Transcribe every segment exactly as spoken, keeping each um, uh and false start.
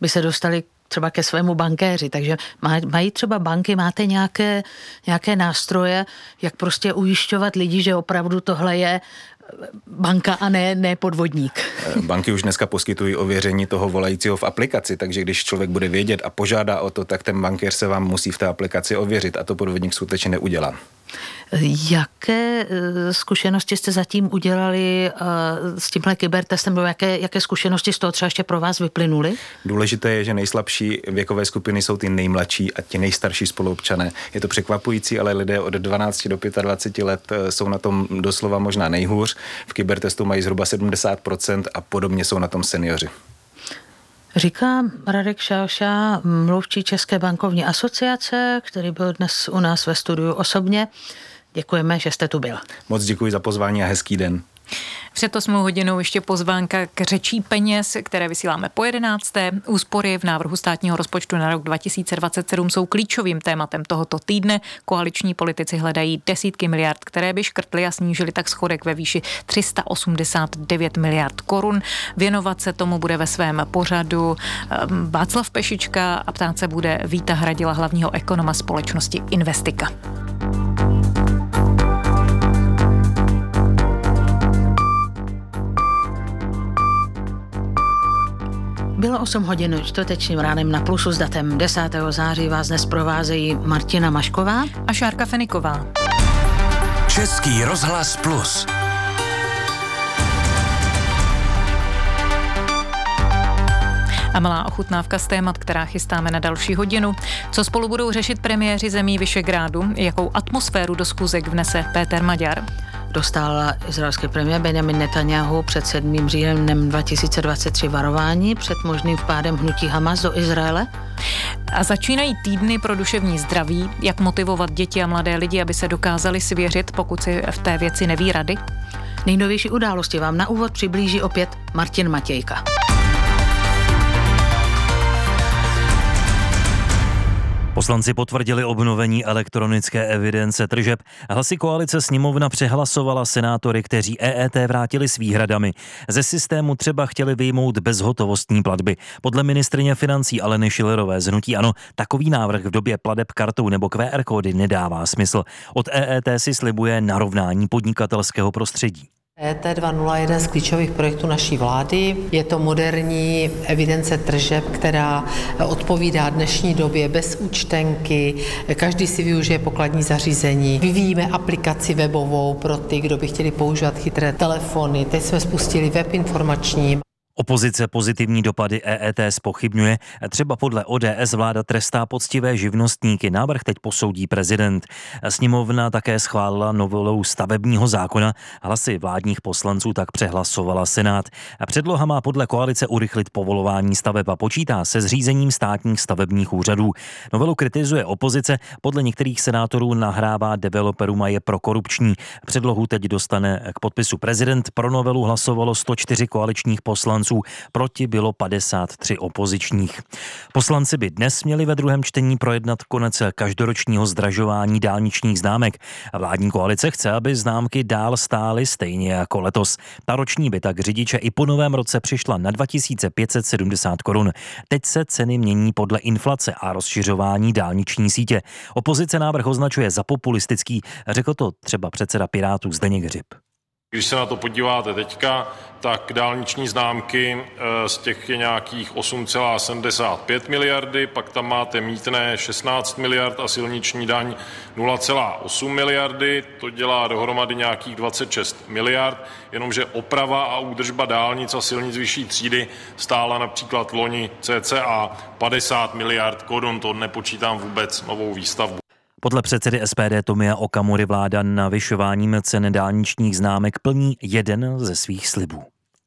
by se dostali třeba ke svému bankéři. Takže mají třeba banky, máte nějaké, nějaké nástroje, jak prostě ujišťovat lidi, že opravdu tohle je banka a ne, ne podvodník. Banky už dneska poskytují ověření toho volajícího v aplikaci, takže když člověk bude vědět a požádá o to, tak ten bankéř se vám musí v té aplikaci ověřit a to podvodník skutečně neudělá. Jaké zkušenosti jste zatím udělali s tímhle kybertestem, nebo jaké, jaké zkušenosti z toho třeba ještě pro vás vyplynuly? Důležité je, že nejslabší věkové skupiny jsou ty nejmladší a ti nejstarší spoluobčané. Je to překvapující, ale lidé od dvanácti do dvaceti pěti let jsou na tom doslova možná nejhůř. V kybertestu mají zhruba sedmdesát procent a podobně jsou na tom seniori. Říká Radek Šalša, mluvčí České bankovní asociace, který byl dnes u nás ve studiu osobně. Děkujeme, že jste tu byl. Moc děkuji za pozvání a hezký den. Před osmou hodinou ještě pozvánka k řečí peněz, které vysíláme po jedenácté. Úspory v návrhu státního rozpočtu na rok dva tisíce dvacet sedm jsou klíčovým tématem tohoto týdne. Koaliční politici hledají desítky miliard, které by škrtly a snížily tak schodek ve výši tři sta osmdesát devět miliard korun. Věnovat se tomu bude ve svém pořadu Václav Pešička a ptát se bude Víta Hradila, hlavního ekonoma společnosti Investika. Bylo osm hodin čtvrtečním ránem na Plusu s datem desátého září vás dnes provázejí Martina Mašková a Šárka Feniková. Český rozhlas Plus. A malá ochutnávka z témat, která chystáme na další hodinu. Co spolu budou řešit premiéři zemí Visegrádu, jakou atmosféru do schůzek vnese Péter Maďar. Dostal izraelský premiér Benjamin Netanyahu před sedmým říjnem dva tisíce dvacet tři varování před možným vpádem hnutí Hamas do Izraele. A začínají týdny pro duševní zdraví, jak motivovat děti a mladé lidi, aby se dokázali svěřit, pokud si v té věci neví rady. Nejnovější události vám na úvod přiblíží opět Martin Matějka. Poslanci potvrdili obnovení elektronické evidence tržeb. Hlasy koalice sněmovna přehlasovala senátory, kteří E E T vrátili s výhradami. Ze systému třeba chtěli vyjmout bezhotovostní platby. Podle ministryně financí Aleny Schillerové z hnutí ANO takový návrh v době plateb kartou nebo Q R kódy nedává smysl. Od E E T si slibuje narovnání podnikatelského prostředí. E E T dva tečka nula je jeden z klíčových projektů naší vlády. Je to moderní evidence tržeb, která odpovídá dnešní době bez účtenky. Každý si využije pokladní zařízení. Vyvíjíme aplikaci webovou pro ty, kdo by chtěli používat chytré telefony. Teď jsme spustili web informační. Opozice pozitivní dopady E E T zpochybňuje. Třeba podle O D S vláda trestá poctivé živnostníky. Návrh teď posoudí prezident. Sněmovna také schválila novelou stavebního zákona. Hlasy vládních poslanců tak přehlasovala Senát. Předloha má podle koalice urychlit povolování staveb a počítá se zřízením státních stavebních úřadů. Novelu kritizuje opozice. Podle některých senátorů nahrává developerům a je prokorupční. Předlohu teď dostane k podpisu prezident. Pro novelu hlasovalo sto čtyři koaličních poslanců. Proti bylo padesát tři opozičních. Poslanci by dnes měli ve druhém čtení projednat konec každoročního zdražování dálničních známek. Vládní koalice chce, aby známky dál stály stejně jako letos. Ta roční by tak řidiče i po novém roce přišla na dva tisíce pět set sedmdesát korun. Teď se ceny mění podle inflace a rozšiřování dálniční sítě. Opozice návrh označuje za populistický, řekl to třeba předseda Pirátů Zdeněk Hřib. Když se na to podíváte teďka, tak dálniční známky z těch je nějakých osm celá sedmdesát pět miliardy, pak tam máte mýtné šestnáct miliard a silniční daň nula celá osm miliardy, to dělá dohromady nějakých dvacet šest miliard, jenomže oprava a údržba dálnic a silnic vyšší třídy stála například loni cca padesát miliard korun, to nepočítám vůbec novou výstavbu. Podle předsedy S P D Tomia Okamury vláda navyšováním cen dálničních známek plní jeden ze svých slibů.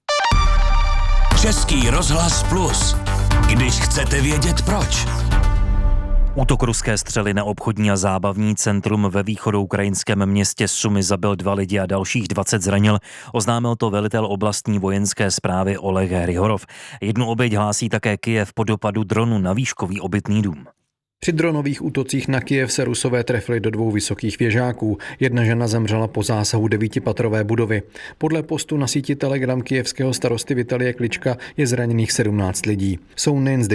Český rozhlas Plus. Když chcete vědět proč. Útok ruské střely na obchodní a zábavní centrum ve východoukrajinském městě Sumy zabil dva lidi a dalších dvacet zranil. Oznámil to velitel oblastní vojenské správy Oleg Hrihorov. Jednu oběť hlásí také Kyjev po dopadu dronu na výškový obytný dům. Při dronových útocích na Kyjev se Rusové trefili do dvou vysokých věžáků. Jedna žena zemřela po zásahu devítipatrové budovy. Podle postu na síti Telegram kyjevského starosty Vitalie Klička je zraněných sedmnáct lidí. Jsou nejen z